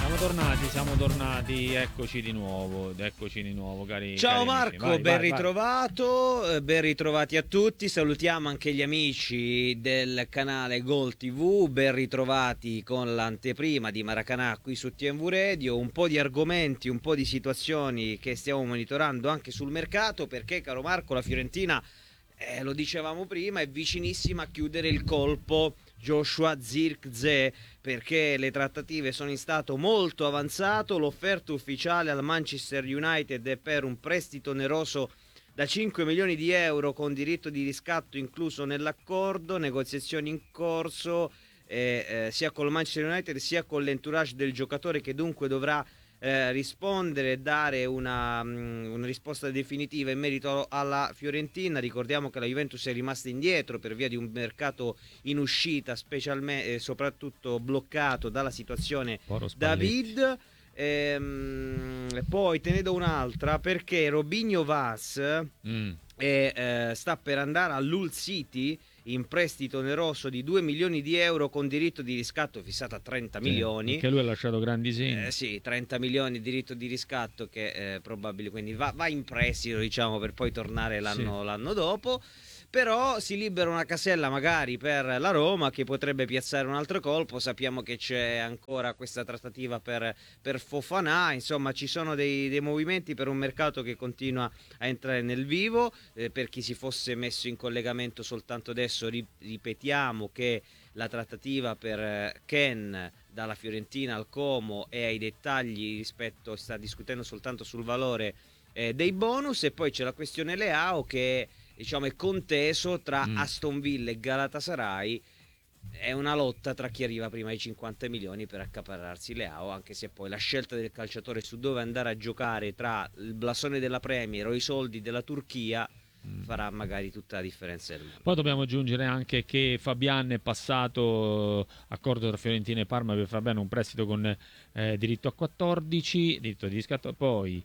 Siamo tornati, eccoci di nuovo, cari. Ciao cari Marco, amici. ben ritrovato, ben ritrovati a tutti, salutiamo anche gli amici del canale Gol TV, ben ritrovati con l'anteprima di Maracanà qui su TNV Radio, un po' di argomenti, un po' di situazioni che stiamo monitorando anche sul mercato, perché caro Marco, la Fiorentina, lo dicevamo prima, è vicinissima a chiudere il colpo Joshua Zirkzee, perché le trattative sono in stato molto avanzato. L'offerta ufficiale al Manchester United è per un prestito oneroso da 5 milioni di euro con diritto di riscatto incluso nell'accordo, negoziazioni in corso sia col Manchester United sia con l'entourage del giocatore, che dunque dovrà rispondere e dare una risposta definitiva in merito alla Fiorentina. Ricordiamo che la Juventus è rimasta indietro per via di un mercato in uscita, specialmente soprattutto bloccato dalla situazione David. Poi te ne do un'altra, perché Robinho Vaz sta per andare all'Hull City in prestito oneroso di 2 milioni di euro con diritto di riscatto fissato a 30 milioni. Che lui ha lasciato grandi segni. Sì, 30 milioni di diritto di riscatto, che è probabile, quindi va in prestito, diciamo, per poi tornare l'anno dopo. Però si libera una casella magari per la Roma, che potrebbe piazzare un altro colpo. Sappiamo che c'è ancora questa trattativa per Fofana. Insomma, ci sono dei movimenti per un mercato che continua a entrare nel vivo. Per chi si fosse messo in collegamento soltanto adesso, ripetiamo che la trattativa per Ken dalla Fiorentina al Como è ai dettagli rispetto, sta discutendo soltanto sul valore dei bonus. E poi c'è la questione Leao, che diciamo è conteso tra Aston Villa e Galatasaray. È una lotta tra chi arriva prima ai 50 milioni per accaparrarsi Leao, anche se poi la scelta del calciatore su dove andare a giocare tra il blasone della Premier o i soldi della Turchia farà magari tutta la differenza del mondo. Poi dobbiamo aggiungere anche che Fabian è passato, accordo tra Fiorentina e Parma per Fabian, un prestito con diritto a 14, diritto di riscatto. Poi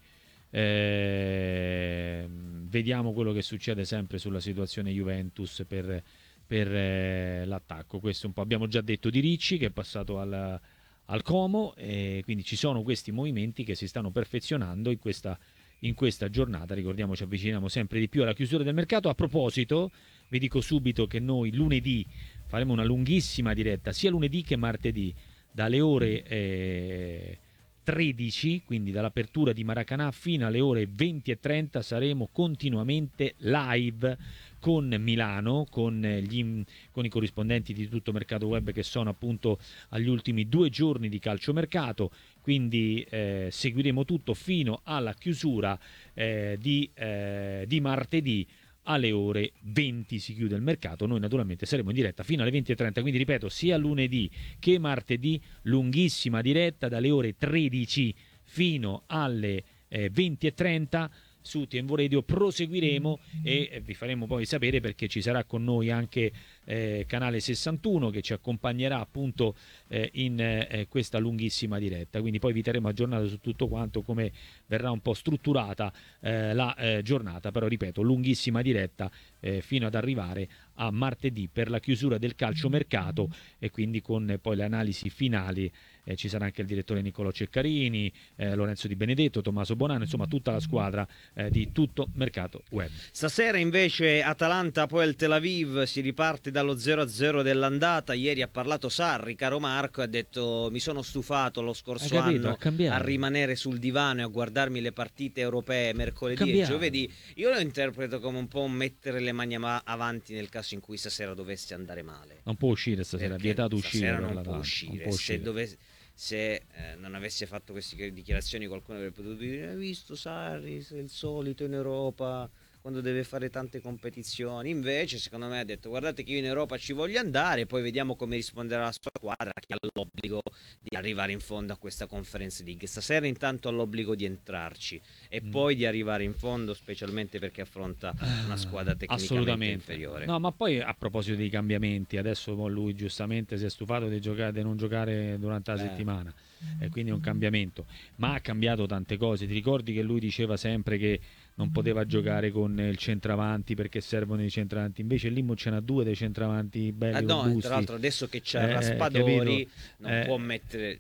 vediamo quello che succede sempre sulla situazione Juventus per l'attacco. Questo un po', abbiamo già detto di Ricci, che è passato al Como, e quindi ci sono questi movimenti che si stanno perfezionando in questa giornata. Ricordiamo, ci avviciniamo sempre di più alla chiusura del mercato. A proposito, vi dico subito che noi lunedì faremo una lunghissima diretta, sia lunedì che martedì, dalle ore 13, quindi dall'apertura di Maracanà fino alle ore 20:30 saremo continuamente live con Milano, con i corrispondenti di Tutto Mercato Web, che sono appunto agli ultimi 2 giorni di calciomercato. Quindi seguiremo tutto fino alla chiusura di martedì. Alle ore 20 si chiude il mercato. Noi naturalmente saremo in diretta fino alle 20:30, quindi ripeto, sia lunedì che martedì lunghissima diretta dalle ore 13 fino alle 20:30 su TNV Radio. Proseguiremo e vi faremo poi sapere, perché ci sarà con noi anche Canale 61, che ci accompagnerà appunto in questa lunghissima diretta. Quindi poi vi terremo aggiornato su tutto quanto, come verrà un po' strutturata la giornata. Però ripeto, lunghissima diretta fino ad arrivare a martedì per la chiusura del calciomercato, e quindi con poi le analisi finali. Ci sarà anche il direttore Niccolò Ceccarini, Lorenzo Di Benedetto, Tommaso Bonanno, insomma tutta la squadra di Tutto Mercato Web. Stasera invece Atalanta poi il Tel Aviv, si riparte dallo 0-0 dell'andata. Ieri ha parlato Sarri, caro Marco, ha detto: mi sono stufato lo scorso anno a rimanere sul divano e a guardarmi le partite europee mercoledì e giovedì. Io lo interpreto come un po' mettere le mani avanti nel caso in cui stasera dovesse andare male. Non può uscire stasera, è vietato uscire. Stasera non può uscire. Se non avesse fatto queste dichiarazioni, qualcuno avrebbe potuto dire: hai visto Sarri, sei il solito in Europa quando deve fare tante competizioni. Invece secondo me ha detto: guardate che io in Europa ci voglio andare, poi vediamo come risponderà la sua squadra, che ha l'obbligo di arrivare in fondo a questa Conference League. Stasera intanto ha l'obbligo di entrarci e poi di arrivare in fondo, specialmente perché affronta una squadra tecnicamente inferiore. No, ma poi a proposito dei cambiamenti, adesso lui giustamente si è stufato di non giocare durante la settimana, e quindi è un cambiamento, ma ha cambiato tante cose. Ti ricordi che lui diceva sempre che non poteva giocare con il centravanti perché servono i centravanti? Invece lì ce n'ha 2 dei centravanti belli, no, robusti. tra l'altro adesso che c'è Raspadori non può mettere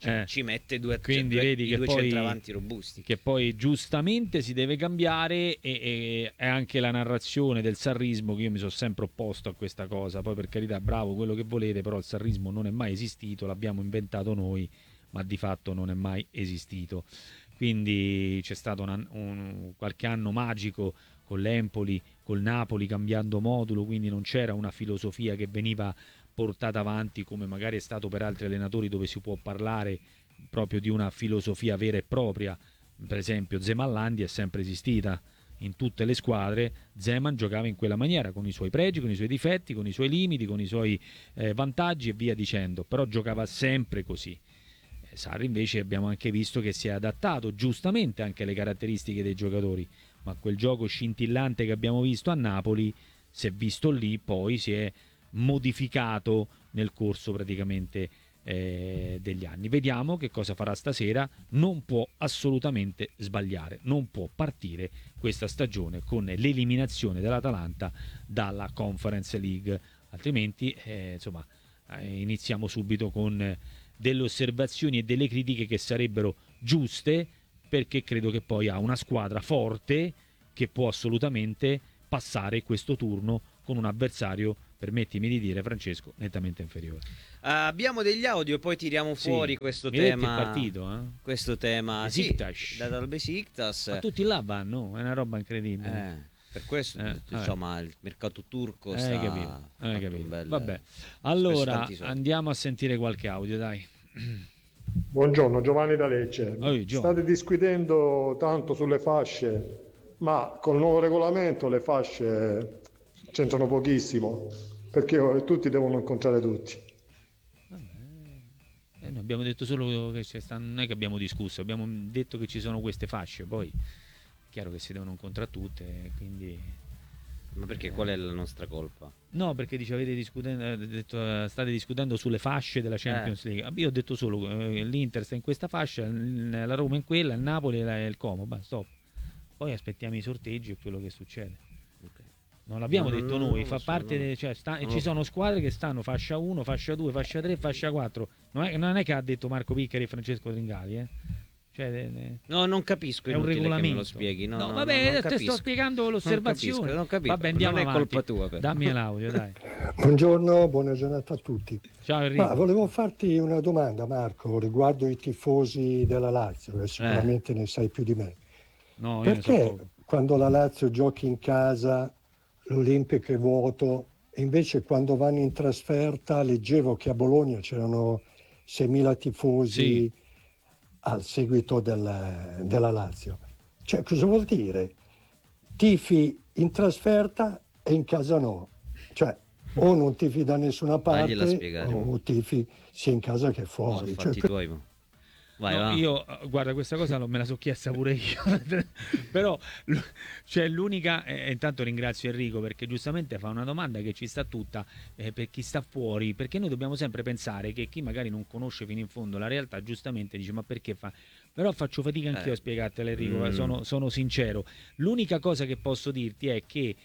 Cioè, ci mette quindi vedi che due poi, centravanti robusti. Che poi giustamente si deve cambiare, e è anche la narrazione del sarrismo, che io mi sono sempre opposto a questa cosa. Poi, per carità, bravo, quello che volete, però il sarrismo non è mai esistito, l'abbiamo inventato noi, ma di fatto non è mai esistito. Quindi c'è stato qualche anno magico con l'Empoli, col Napoli cambiando modulo, quindi non c'era una filosofia che veniva portata avanti come magari è stato per altri allenatori, dove si può parlare proprio di una filosofia vera e propria. Per esempio Zeman è sempre esistita in tutte le squadre. Zeman giocava in quella maniera, con i suoi pregi, con i suoi difetti, con i suoi limiti, con i suoi vantaggi e via dicendo, però giocava sempre così. Sarri invece abbiamo anche visto che si è adattato giustamente anche alle caratteristiche dei giocatori, ma quel gioco scintillante che abbiamo visto a Napoli, si è visto lì, poi si è modificato nel corso praticamente degli anni. Vediamo che cosa farà stasera. Non può assolutamente sbagliare, non può partire questa stagione con l'eliminazione dell'Atalanta dalla Conference League, altrimenti iniziamo subito con delle osservazioni e delle critiche che sarebbero giuste, perché credo che poi ha una squadra forte che può assolutamente passare questo turno con un avversario, permettimi di dire, Francesco, nettamente inferiore. Abbiamo degli audio, poi tiriamo fuori questo tema. È partito, questo tema Besiktas. dal Besiktas. Ma tutti là vanno, è una roba incredibile. Per questo insomma il mercato turco sta capito. Vabbè, allora andiamo a sentire qualche audio, dai. Buongiorno, Giovanni da Lecce. State discutendo tanto sulle fasce, ma col nuovo regolamento le fasce c'entrano pochissimo, perché tutti devono incontrare tutti. Noi abbiamo detto solo che non è che abbiamo discusso, abbiamo detto che ci sono queste fasce, poi è chiaro che si devono incontrare tutte, quindi... Ma perché qual è la nostra colpa? No, perché state discutendo sulle fasce della Champions League. Io ho detto solo l'Inter sta in questa fascia, la Roma in quella, il Napoli e il Como, stop. Poi aspettiamo i sorteggi e quello che succede. Okay. Non l'abbiamo detto noi, fa parte ci sono squadre che stanno fascia 1, fascia 2, fascia 3, fascia 4. Non è che ha detto Marco Piccari e Francesco Tringali, No, non capisco, è un regolamento. Che me lo spieghi. No, vabbè, te sto spiegando l'osservazione. Non capisco. Vabbè, andiamo non avanti. È colpa tua, però. Dammi l'audio, dai. Buongiorno, buona giornata a tutti. Ciao Enrico. Volevo farti una domanda, Marco, riguardo i tifosi della Lazio, che sicuramente ne sai più di me. No, perché quando la Lazio giochi in casa l'Olimpico è vuoto, e invece quando vanno in trasferta, leggevo che a Bologna c'erano 6.000 tifosi al seguito della Lazio. Cioè, cosa vuol dire? Tifi in trasferta e in casa no. Cioè, o non tifi da nessuna parte o tifi sia in casa che fuori. Vai. Io, guarda, questa cosa me la so chiesta pure io. Però l'unica, intanto ringrazio Enrico perché giustamente fa una domanda che ci sta tutta, per chi sta fuori, perché noi dobbiamo sempre pensare che chi magari non conosce fino in fondo la realtà giustamente dice ma perché fa, però faccio fatica anch'io a spiegartela, Enrico, sono sincero. L'unica cosa che posso dirti è che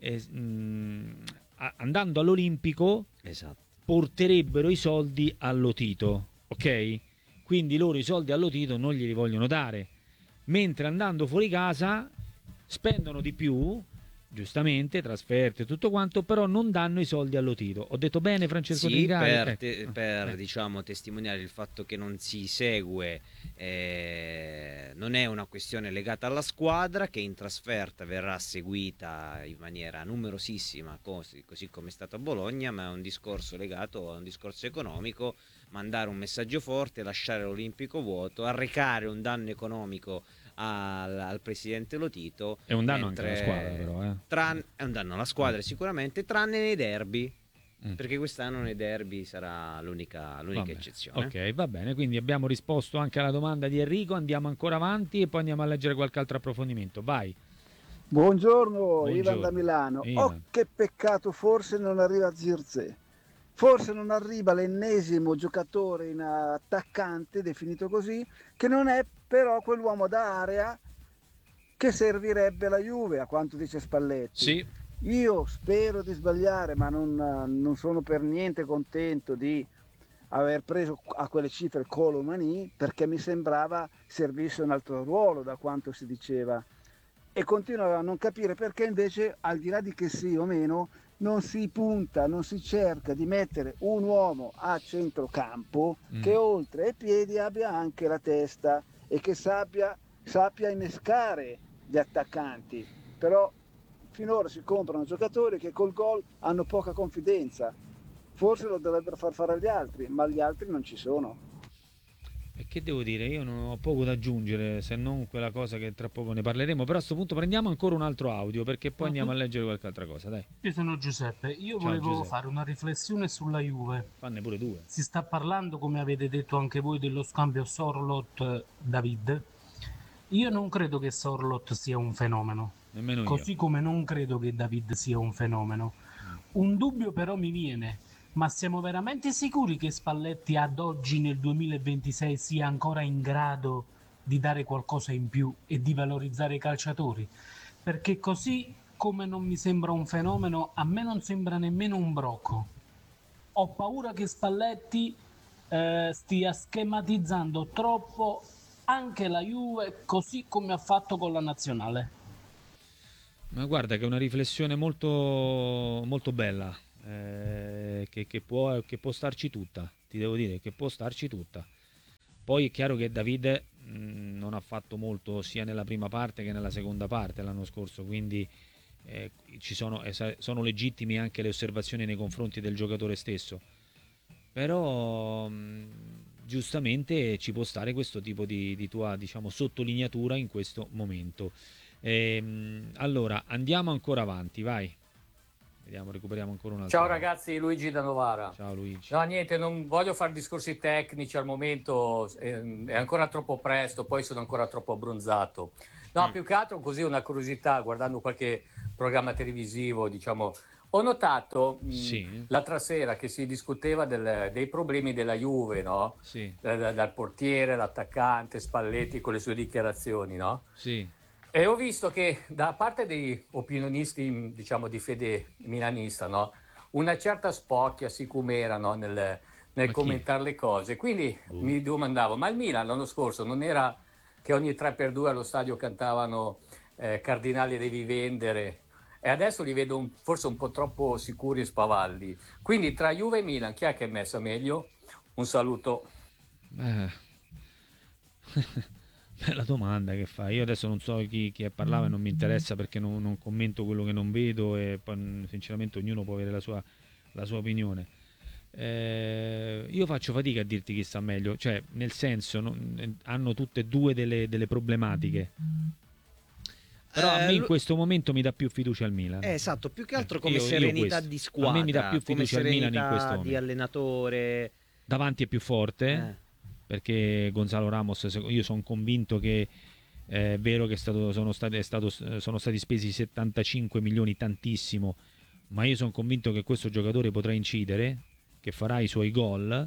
andando all'Olimpico porterebbero i soldi allo Tito, ok? Quindi loro i soldi allo Tito non glieli vogliono dare, mentre andando fuori casa spendono di più, giustamente, trasferte e tutto quanto, però non danno i soldi allo Tito. Ho detto bene, Francesco Tringali? Per diciamo testimoniare il fatto che non si segue, non è una questione legata alla squadra, che in trasferta verrà seguita in maniera numerosissima, così come è stato a Bologna, ma è un discorso legato a un discorso economico. Mandare un messaggio forte, lasciare l'Olimpico vuoto, arrecare un danno economico al presidente Lotito. È un danno anche alla squadra, però. È un danno alla squadra sicuramente, tranne nei derby, perché quest'anno nei derby sarà l'unica eccezione. Ok, va bene, quindi abbiamo risposto anche alla domanda di Enrico, andiamo ancora avanti e poi andiamo a leggere qualche altro approfondimento. Vai. Buongiorno. Ivan da Milano. Che peccato, forse non arriva Zirze. Forse non arriva l'ennesimo giocatore in attaccante, definito così, che non è però quell'uomo d'area che servirebbe alla Juve, a quanto dice Spalletti. Sì. Io spero di sbagliare, ma non sono per niente contento di aver preso a quelle cifre Kolo Muani, perché mi sembrava servisse un altro ruolo da quanto si diceva, e continuo a non capire perché invece, al di là di che sì o meno, non si punta, non si cerca di mettere un uomo a centrocampo che oltre ai piedi abbia anche la testa e che sappia innescare gli attaccanti. Però finora si comprano giocatori che col gol hanno poca confidenza. Forse lo dovrebbero far fare agli altri, ma gli altri non ci sono. E che devo dire? Io non ho poco da aggiungere, se non quella cosa che tra poco ne parleremo. Però a questo punto prendiamo ancora un altro audio, perché poi andiamo a leggere qualche altra cosa, dai. Io sono Giuseppe, io Ciao, volevo Giuseppe. fare una riflessione sulla Juve. Fanne pure due. Si sta parlando, come avete detto anche voi, dello scambio Sorloth-David. Io non credo che Sorloth sia un fenomeno, Nemmeno io. così come non credo che David sia un fenomeno. Un dubbio però mi viene, ma siamo veramente sicuri che Spalletti ad oggi nel 2026 sia ancora in grado di dare qualcosa in più e di valorizzare i calciatori? Perché così come non mi sembra un fenomeno, a me non sembra nemmeno un brocco. Ho paura che Spalletti stia schematizzando troppo anche la Juve, così come ha fatto con la nazionale. Ma guarda che è una riflessione molto, molto bella, che può starci tutta, ti devo dire che può starci tutta. Poi è chiaro che Davide non ha fatto molto sia nella prima parte che nella seconda parte l'anno scorso, quindi sono legittime anche le osservazioni nei confronti del giocatore stesso. Però giustamente ci può stare questo tipo di tua, diciamo, sottolineatura in questo momento. Allora andiamo ancora avanti, vai. Vediamo, recuperiamo ancora un altro. Ciao ragazzi, Luigi da Novara. Ciao Luigi. No, niente, non voglio fare discorsi tecnici al momento, è ancora troppo presto, poi sono ancora troppo abbronzato. No, più che altro così una curiosità, guardando qualche programma televisivo, diciamo, ho notato l'altra sera che si discuteva dei problemi della Juve, no? Sì. Dal portiere, l'attaccante, Spalletti con le sue dichiarazioni, no? Sì. E ho visto che da parte dei opinionisti, diciamo, di fede milanista, no? Una certa spocchia, sicumera, no? nel commentare le cose. Quindi mi domandavo, ma il Milan l'anno scorso non era che ogni 3x2 allo stadio cantavano Cardinali devi vendere, e adesso li vedo forse un po' troppo sicuri e spavaldi. Quindi tra Juve e Milan chi è che è messa meglio? Un saluto. Bella domanda che fai. Io adesso non so chi parlava e non mi interessa, perché non commento quello che non vedo, e poi sinceramente ognuno può avere la sua opinione. Io faccio fatica a dirti chi sta meglio, cioè nel senso hanno tutte e due delle problematiche. Però a me in questo momento mi dà più fiducia al Milan. Esatto, più che altro come serenità di squadra. A me mi dà più fiducia al Milan in questo momento. Di allenatore. Davanti è più forte, perché Gonzalo Ramos, io sono convinto che è vero che sono stati spesi 75 milioni, tantissimo, ma io sono convinto che questo giocatore potrà incidere, che farà i suoi gol.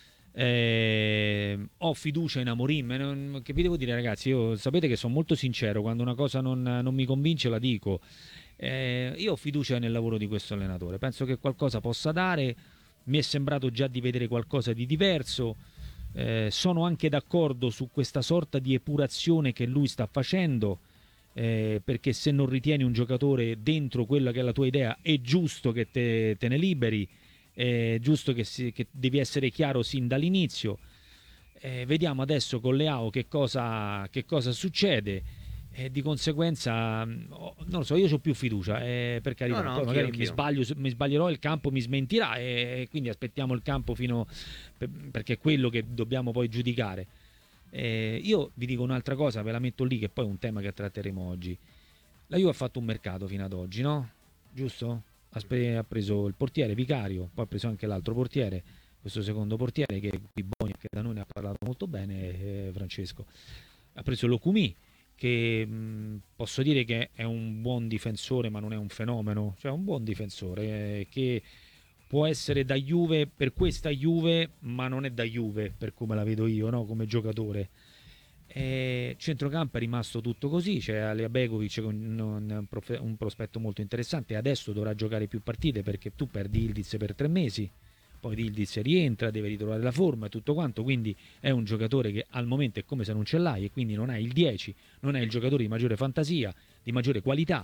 Ho fiducia in Amorim, che vi devo dire ragazzi, io sapete che sono molto sincero, quando una cosa non mi convince la dico. Io ho fiducia nel lavoro di questo allenatore, penso che qualcosa possa dare, mi è sembrato già di vedere qualcosa di diverso. Sono anche d'accordo su questa sorta di epurazione che lui sta facendo, perché se non ritieni un giocatore dentro quella che è la tua idea è giusto che te ne liberi, è giusto che devi essere chiaro sin dall'inizio. Vediamo adesso con Leao che cosa succede, di conseguenza non lo so, io ho più fiducia, per carità. No, poi magari anch'io. mi sbaglierò, il campo mi smentirà, e quindi aspettiamo il campo perché è quello che dobbiamo poi giudicare. Io vi dico un'altra cosa, ve la metto lì, che poi è un tema che tratteremo oggi. La Juve ha fatto un mercato fino ad oggi, no? Giusto? Ha preso il portiere Vicario, poi ha preso anche l'altro portiere, questo secondo portiere che Boni, che da noi ne ha parlato molto bene, Francesco. Ha preso Locumì, che posso dire che è un buon difensore, ma non è un fenomeno, cioè un buon difensore, che può essere da Juve per questa Juve, ma non è da Juve per come la vedo io, no? Come giocatore. Centrocampo è rimasto tutto così, c'è Alea Begovic con un prospetto molto interessante, adesso dovrà giocare più partite perché tu perdi Ildiz per 3 mesi, poi Yildiz rientra, deve ritrovare la forma e tutto quanto, quindi è un giocatore che al momento è come se non ce l'hai, e quindi non hai il 10, non hai il giocatore di maggiore fantasia, di maggiore qualità,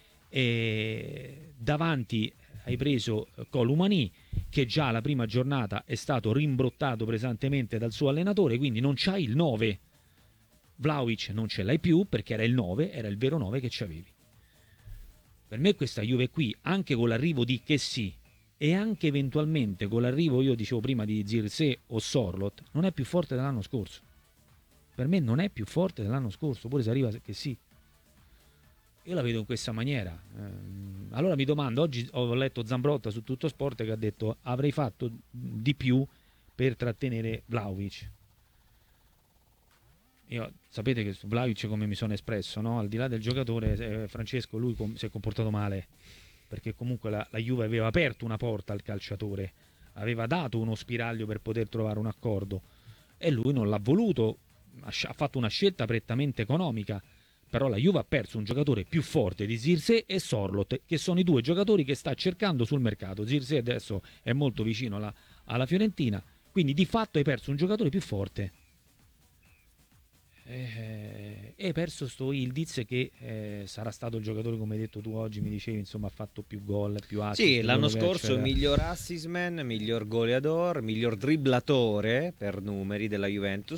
e davanti hai preso Columani, che già la prima giornata è stato rimbrottato pesantemente dal suo allenatore, quindi non c'hai il 9. Vlahovic non ce l'hai più perché era il 9, era il vero 9 che c'avevi. Per me questa Juve qui, anche con l'arrivo di Kessie e anche eventualmente con l'arrivo, io dicevo prima, di Zirkzee o Sorloth, non è più forte dell'anno scorso. Per me non è più forte dell'anno scorso, pure se arriva Kessie. Io la vedo in questa maniera. Allora mi domando, oggi ho letto Zambrotta su Tutto Sport che ha detto avrei fatto di più per trattenere Vlahovic. Io, sapete che su Vlahovic come mi sono espresso, no? Al di là del giocatore, Francesco, lui si è comportato male, perché comunque la Juve aveva aperto una porta al calciatore, aveva dato uno spiraglio per poter trovare un accordo, e lui non l'ha voluto, ha fatto una scelta prettamente economica. Però la Juve ha perso un giocatore più forte di Zirkzee e Sorloth, che sono i due giocatori che sta cercando sul mercato. Zirkzee adesso è molto vicino alla Fiorentina, quindi di fatto hai perso un giocatore più forte. E hai perso sto Yildiz che sarà stato il giocatore, come hai detto tu oggi, mi dicevi, insomma, ha fatto più gol, più assist. Sì, l'anno scorso miglior assist man, miglior goleador, miglior dribblatore per numeri della Juventus,